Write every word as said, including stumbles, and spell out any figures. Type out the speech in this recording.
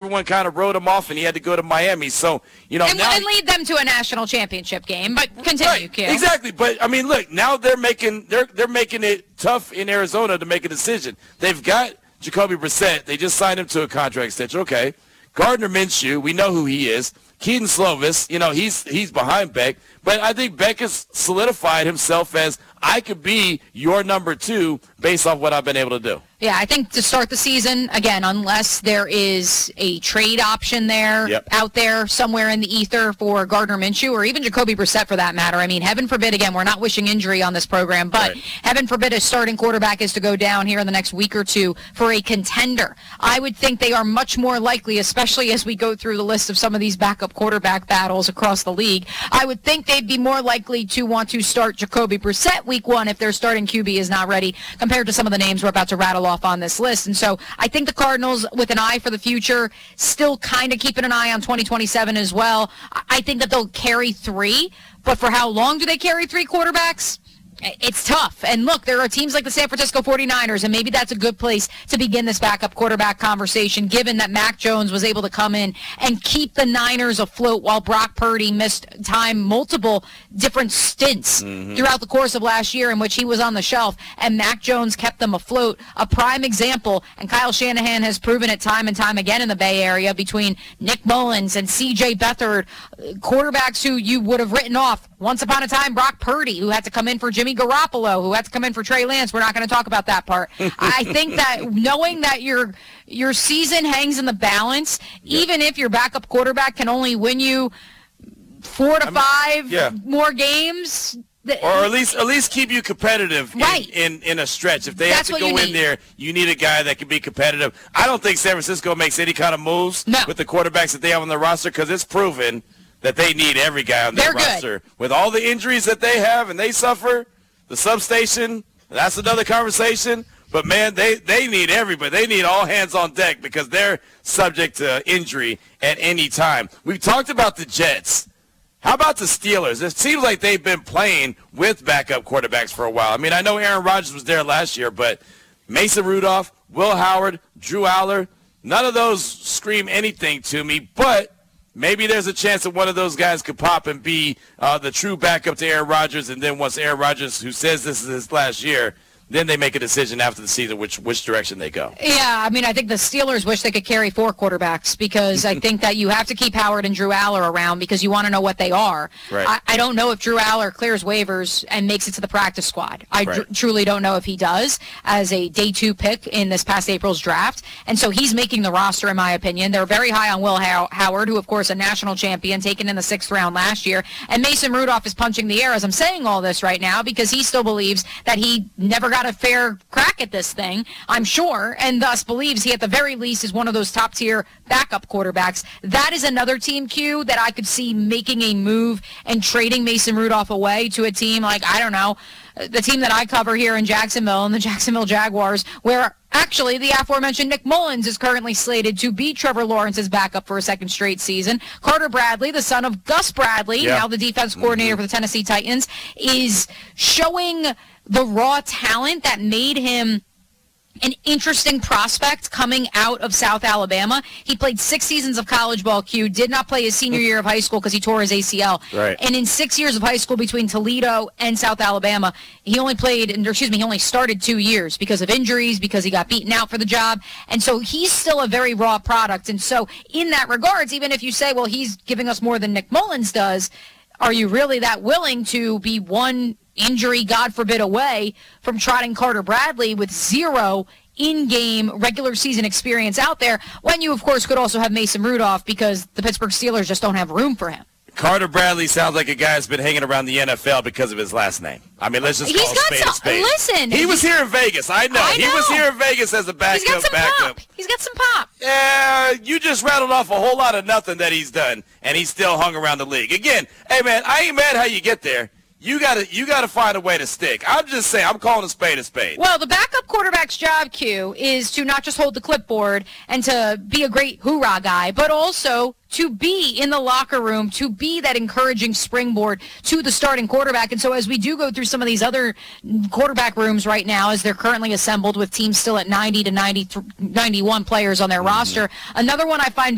everyone kind of wrote him off, and he had to go to Miami. So, you know, and, now and lead them to a national championship game. But continue, right, Q. Exactly. But I mean, look, now they're making they're they're making it tough in Arizona to make a decision. They've got Jacoby Brissett. They just signed him to a contract extension. Okay. Gardner Minshew, we know who he is. Keaton Slovis, you know, he's he's behind Beck. But I think Beck has solidified himself as I could be your number two based off what I've been able to do. Yeah, I think to start the season, again, unless there is a trade option there, yep. out there somewhere in the ether for Gardner Minshew or even Jacoby Brissett for that matter. I mean, heaven forbid, again, we're not wishing injury on this program, but right. heaven forbid a starting quarterback is to go down here in the next week or two for a contender. I would think they are much more likely, especially as we go through the list of some of these backup quarterback battles across the league, I would think they'd be more likely to want to start Jacoby Brissett week one if their starting Q B is not ready compared to some of the names we're about to rattle off on this list. And so I think the Cardinals, with an eye for the future, still kind of keeping an eye on twenty twenty-seven as well. I think that they'll carry three, but for how long do they carry three quarterbacks? It's tough. And look, there are teams like the San Francisco forty-niners, and maybe that's a good place to begin this backup quarterback conversation, given that Mac Jones was able to come in and keep the Niners afloat while Brock Purdy missed time multiple different stints mm-hmm. throughout the course of last year in which he was on the shelf, and Mac Jones kept them afloat. A prime example, and Kyle Shanahan has proven it time and time again in the Bay Area between Nick Mullins and C J Beathard, quarterbacks who you would have written off. Once upon a time, Brock Purdy, who had to come in for Jimmy Garoppolo, who had to come in for Trey Lance. We're not going to talk about that part. I think that knowing that your your season hangs in the balance, yep. even if your backup quarterback can only win you four to I mean, five yeah. more games, or at least at least keep you competitive right. in, in, in a stretch. If they That's have to go in there, you need a guy that can be competitive. I don't think San Francisco makes any kind of moves no. with the quarterbacks that they have on their roster because it's proven that they need every guy on their They're roster. Good. With all the injuries that they have and they suffer, the substation, that's another conversation. But, man, they, they need everybody. They need all hands on deck because they're subject to injury at any time. We've talked about the Jets. How about the Steelers? It seems like they've been playing with backup quarterbacks for a while. I mean, I know Aaron Rodgers was there last year, but Mason Rudolph, Will Howard, Drew Aller, none of those scream anything to me, but maybe there's a chance that one of those guys could pop and be uh, the true backup to Aaron Rodgers, and then once Aaron Rodgers, who says this is his last year, then they make a decision after the season which which direction they go. Yeah, I mean, I think the Steelers wish they could carry four quarterbacks because I think that you have to keep Howard and Drew Aller around because you want to know what they are. Right. I, I don't know if Drew Aller clears waivers and makes it to the practice squad. I right. dr- truly don't know if he does as a day two pick in this past April's draft. And so he's making the roster, in my opinion. They're very high on Will How- Howard, who, of course, a national champion, taken in the sixth round last year. And Mason Rudolph is punching the air as I'm saying all this right now because he still believes that he never got a fair crack at this thing, I'm sure, and thus believes he at the very least is one of those top-tier backup quarterbacks. That is another team, Q, that I could see making a move and trading Mason Rudolph away to a team like, I don't know, the team that I cover here in Jacksonville and the Jacksonville Jaguars, where actually the aforementioned Nick Mullins is currently slated to be Trevor Lawrence's backup for a second straight season. Carter Bradley, the son of Gus Bradley, yeah. now the defense coordinator mm-hmm. for the Tennessee Titans, is showing the raw talent that made him an interesting prospect coming out of South Alabama. He played six seasons of college ball, Q, did not play his senior year of high school because he tore his A C L. Right. And in six years of high school between Toledo and South Alabama, he only played, or excuse me, he only started two years because of injuries, because he got beaten out for the job. And so he's still a very raw product. And so in that regards, even if you say, well, he's giving us more than Nick Mullins does, are you really that willing to be one injury, God forbid, away from trotting Carter Bradley with zero in-game regular season experience out there when you, of course, could also have Mason Rudolph because the Pittsburgh Steelers just don't have room for him? Carter Bradley sounds like a guy that's been hanging around the N F L because of his last name. I mean, let's just he's call got spade some, a spade. Listen. He was here in Vegas. I know. I He know. was here in Vegas as a backup. He's got some backup. pop. He's got some pop. Yeah, you just rattled off a whole lot of nothing that he's done, and he's still hung around the league. Again, hey, man, I ain't mad how you get there. You gotta, you gotta find a way to stick. I'm just saying, I'm calling a spade a spade. Well, the backup quarterback's job, Q, is to not just hold the clipboard and to be a great hoorah guy, but also to be in the locker room, to be that encouraging springboard to the starting quarterback. And so as we do go through some of these other quarterback rooms right now, as they're currently assembled with teams still at ninety to ninety, ninety-one players on their mm-hmm. roster, another one I find